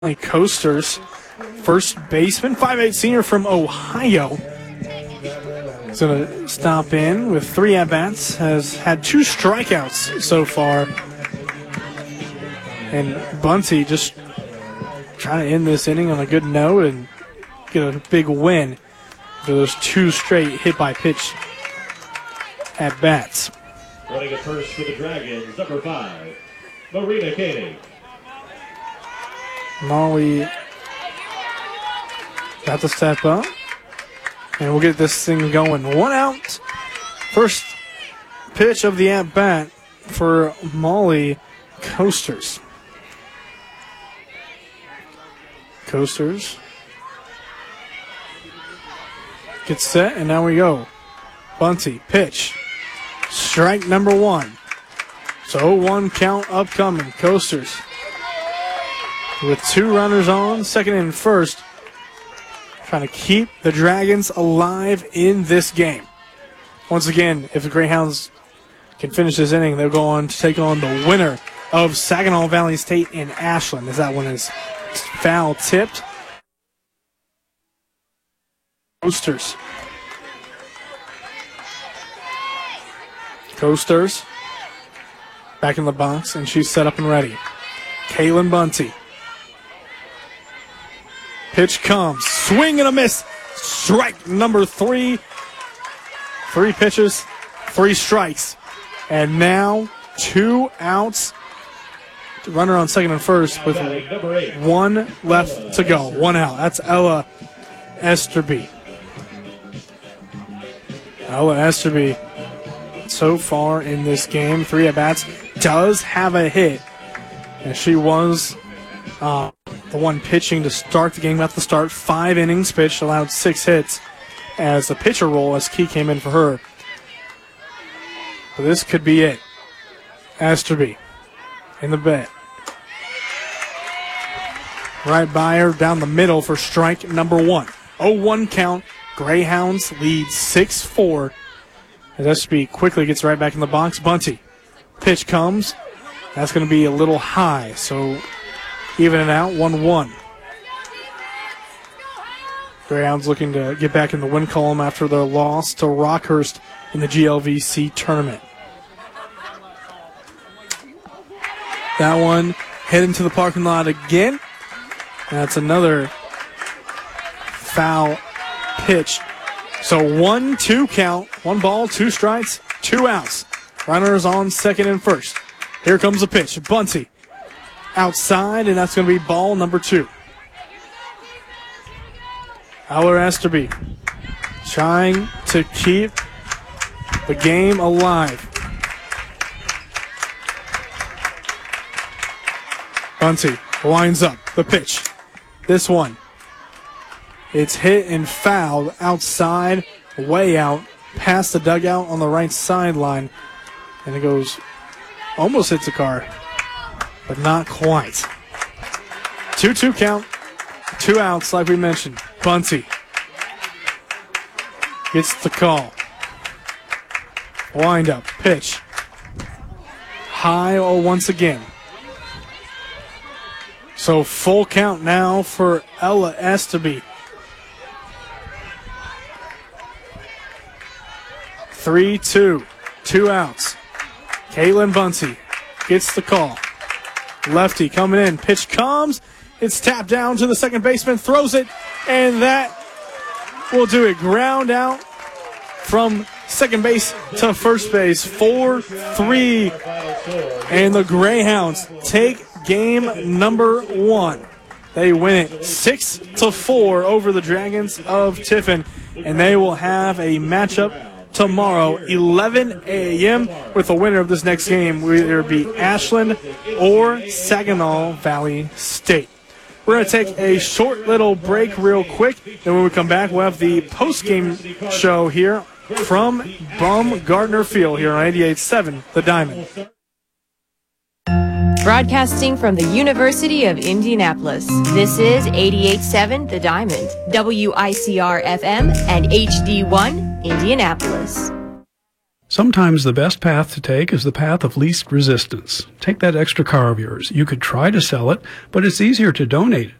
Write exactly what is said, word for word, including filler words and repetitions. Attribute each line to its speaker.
Speaker 1: Coasters, first baseman, five eight senior from Ohio. He's going to stop in with three at-bats, has had two strikeouts so far. And Bunty just trying to end this inning on a good note and get a big win for those two straight hit-by-pitch at-bats.
Speaker 2: Running at first for the Dragons, number five, Marina Koenig.
Speaker 1: Molly got to step up, and we'll get this thing going. One out. First pitch of the at-bat for Molly Coasters. Coasters gets set, and now we go. Bunty, pitch. Strike number one. So oh one count upcoming. Coasters with two runners on, second and first, trying to keep the Dragons alive in this game. Once again, if the Greyhounds can finish this inning, they'll go on to take on the winner of Saginaw Valley State and Ashland, as that one is foul tipped. Coasters. Coasters back in the box, and she's set up and ready. Kaylin Bunty. Pitch comes. Swing and a miss. Strike number three. Three pitches, three strikes. And now two outs. Runner on second and first with one left to go. One out. That's Ella Esterby. Ella Esterby, so far in this game, three at-bats, does have a hit. And she was uh, the one pitching to start the game at the start. Five innings pitched, allowed six hits as a pitcher role as Key came in for her. But this could be it. Esterby in the bet. Right by her down the middle for strike number one. oh one count. Greyhounds lead six four. As Esterby quickly gets right back in the box. Bunty. Pitch comes. That's going to be a little high, so even it out, one one. Greyhounds looking to get back in the win column after their loss to Rockhurst in the G L V C tournament. That one heading to the parking lot again. That's another foul pitch. So one two count, one ball, two strikes, two outs. Runners on second and first. Here comes the pitch. Bunty outside, and that's going to be ball number two. Ella Esterby trying to keep the game alive. Bunty lines up the pitch. This one, it's hit and fouled outside, way out, past the dugout on the right sideline, and it goes, almost hits the car, but not quite. two two count, two outs like we mentioned. Bunty gets the call. Wind up, pitch. High oh once again. So full count now for Ella Esterby. three two, two outs. Kaylin Bunty gets the call. Lefty coming in. Pitch comes. It's tapped down to the second baseman. Throws it. And that will do it. Ground out from second base to first base. four three. And the Greyhounds take game number one. They win it six to four over the Dragons of Tiffin. And they will have a matchup tomorrow, eleven a.m. with the winner of this next game will either be Ashland or Saginaw Valley State. We're going to take a short little break real quick, and when we come back, we'll have the post-game show here from Baumgartner Field here on eighty-eight point seven The Diamond.
Speaker 3: Broadcasting from the University of Indianapolis, this is eighty-eight point seven The Diamond, W I C R F M, and H D one, Indianapolis.
Speaker 4: Sometimes the best path to take is the path of least resistance. Take that extra car of yours. You could try to sell it, but it's easier to donate it.